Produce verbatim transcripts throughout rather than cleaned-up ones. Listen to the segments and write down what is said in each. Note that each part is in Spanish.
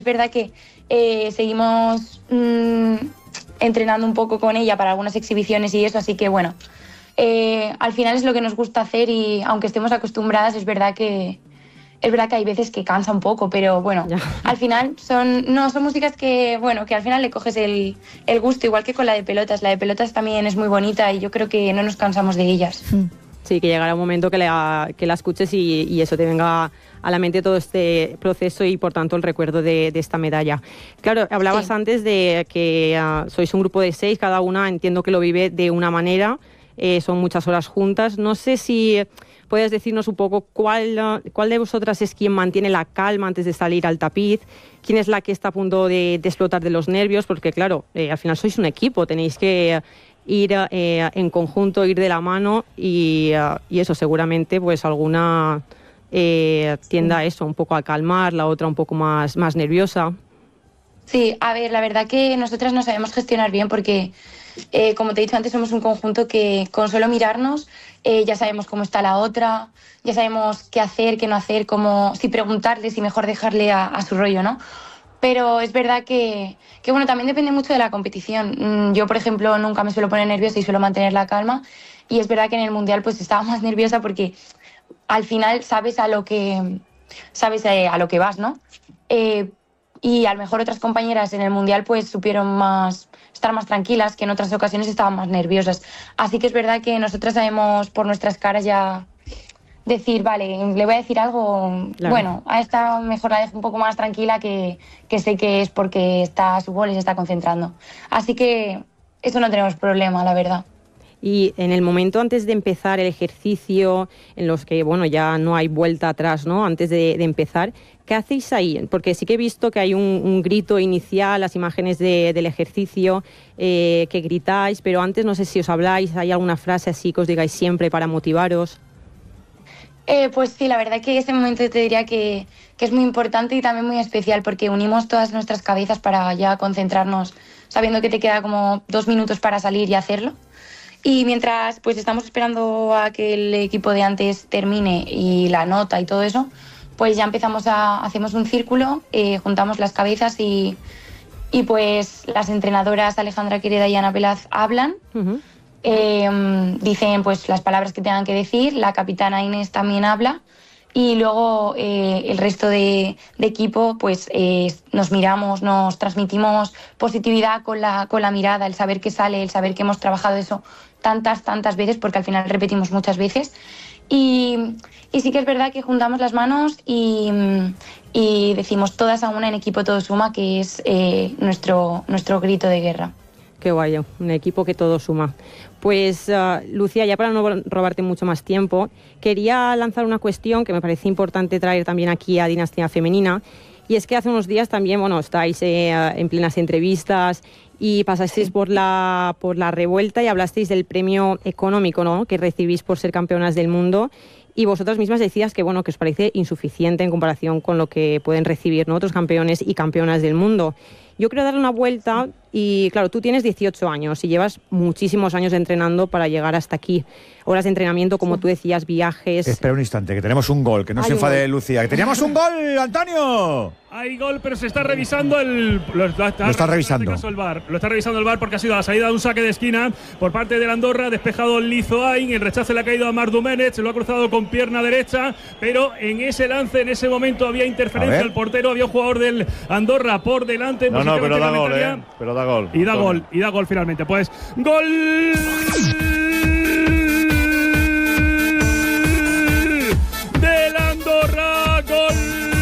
verdad que eh, seguimos mmm, entrenando un poco con ella para algunas exhibiciones y eso, así que bueno, eh, al final es lo que nos gusta hacer y aunque estemos acostumbradas, es verdad que es verdad que hay veces que cansa un poco, pero bueno, ya. Al final son no son músicas que bueno que al final le coges el, el gusto, igual que con la de pelotas. La de pelotas también es muy bonita y yo creo que no nos cansamos de ellas. Sí, que llegará un momento que la, que la escuches y, y eso te venga a la mente todo este proceso y por tanto el recuerdo de, de esta medalla. Claro, hablabas sí. antes de que uh, sois un grupo de seis, cada una entiendo que lo vive de una manera, eh, son muchas horas juntas. No sé si puedes decirnos un poco cuál, cuál de vosotras es quien mantiene la calma antes de salir al tapiz, quién es la que está a punto de, de explotar de los nervios, porque claro, eh, al final sois un equipo, tenéis que ir eh, en conjunto, ir de la mano y, uh, y eso seguramente pues alguna eh, tienda a eso, un poco a calmar, la otra un poco más, más nerviosa. Sí, a ver, la verdad que nosotras no sabemos gestionar bien porque, eh, como te he dicho antes, somos un conjunto que con solo mirarnos eh, ya sabemos cómo está la otra, ya sabemos qué hacer, qué no hacer, cómo, si preguntarle, si mejor dejarle a, a su rollo, ¿no? Pero es verdad que, que, bueno, también depende mucho de la competición. Yo, por ejemplo, nunca me suelo poner nerviosa y suelo mantener la calma. Y es verdad que en el Mundial pues estaba más nerviosa porque al final sabes a lo que, sabes a lo que vas, ¿no? Eh, y a lo mejor otras compañeras en el Mundial pues supieron más estar más tranquilas, que en otras ocasiones estaban más nerviosas. Así que es verdad que nosotras sabemos por nuestras caras ya decir, vale, le voy a decir algo, claro. Bueno, a esta mejor la dejo un poco más tranquila, que, que sé que es porque está a su gol y se está concentrando. Así que eso no tenemos problema, la verdad. Y en el momento antes de empezar el ejercicio, en los que bueno ya no hay vuelta atrás, ¿no? Antes de, de empezar, ¿qué hacéis ahí? Porque sí que he visto que hay un, un grito inicial, las imágenes de, del ejercicio, eh, que gritáis, pero antes no sé si os habláis, ¿hay alguna frase así que os digáis siempre para motivaros? Eh, pues sí, la verdad que ese momento te diría que, que es muy importante y también muy especial porque unimos todas nuestras cabezas para ya concentrarnos, sabiendo que te queda como dos minutos para salir y hacerlo. Y mientras pues estamos esperando a que el equipo de antes termine y la nota y todo eso, pues ya empezamos a, hacemos un círculo, eh, juntamos las cabezas y, y pues las entrenadoras Alejandra Quereda y Ana Pelaz hablan, uh-huh. eh, dicen pues las palabras que tengan que decir, la capitana Inés también habla y luego eh, el resto de, de equipo pues eh, nos miramos, nos transmitimos positividad con la, con la mirada, el saber que sale, el saber que hemos trabajado eso tantas, tantas veces, porque al final repetimos muchas veces. Y, y sí que es verdad que juntamos las manos y, y decimos todas a una, en equipo todo suma, que es eh, nuestro, nuestro grito de guerra. Qué guay, un equipo que todo suma. Pues, uh, Lucía, ya para no robarte mucho más tiempo, quería lanzar una cuestión que me parece importante traer también aquí a Dinastía Femenina, y es que hace unos días también, bueno, estáis eh, en plenas entrevistas y pasasteis sí. por la por la revuelta y hablasteis del premio económico, ¿no?, que recibís por ser campeonas del mundo, y vosotras mismas decías que, bueno, que os parece insuficiente en comparación con lo que pueden recibir, ¿no?, otros campeones y campeonas del mundo. Yo quiero darle una vuelta y, claro, tú tienes dieciocho años y llevas muchísimos años entrenando para llegar hasta aquí. Horas de entrenamiento, como sí. tú decías, viajes... Espera un instante, que tenemos un gol, que no Hay se enfade Lucía. ¡Que teníamos un gol, Antonio! Hay gol, pero se está revisando el... Lo, lo, está, lo está revisando. El VAR. Lo está revisando el VAR porque ha sido la salida de un saque de esquina por parte del Andorra, despejado el Lizoain, el rechace le ha caído a Marc Domènech, se lo ha cruzado con pierna derecha, pero en ese lance, en ese momento había interferencia del portero, había un jugador del Andorra por delante. No, no, pero da gol, eh. Pero da gol. Y da Antonio. gol, y da gol finalmente. Pues, ¡gol! Del Andorra, gol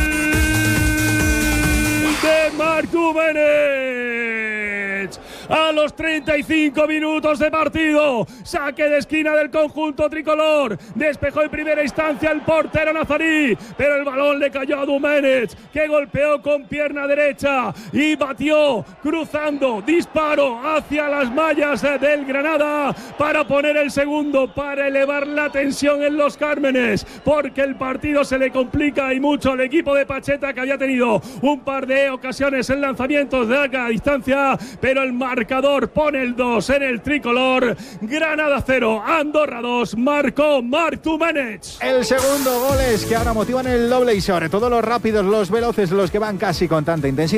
de Marc Domènech. A los treinta y cinco minutos de partido, saque de esquina del conjunto tricolor, despejó en primera instancia el portero nazarí, pero el balón le cayó a Domènech, que golpeó con pierna derecha y batió cruzando, disparo hacia las mallas del Granada para poner el segundo, para elevar la tensión en los Cármenes, porque el partido se le complica y mucho al equipo de Pacheta, que había tenido un par de ocasiones en lanzamientos de larga distancia, pero el mar marcador pone el dos en el tricolor. Granada cero, Andorra dos, marcó Marc Domènech. El segundo, goles que ahora motivan el doble y sobre todo los rápidos, los veloces, los que van casi con tanta intensidad.